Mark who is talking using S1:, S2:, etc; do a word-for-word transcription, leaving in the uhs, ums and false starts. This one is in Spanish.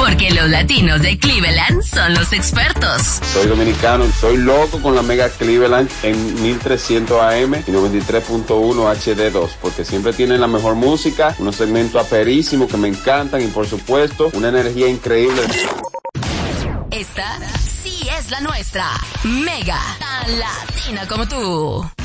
S1: Porque los latinos de Cleveland son los expertos.
S2: Soy dominicano, soy loco con la Mega Cleveland en mil trescientos A M y noventa y tres punto uno H D dos, porque siempre tienen la mejor música, unos segmentos aperísimos que me encantan y por supuesto una energía increíble.
S1: Esta sí es la nuestra. Mega, tan latina como tú.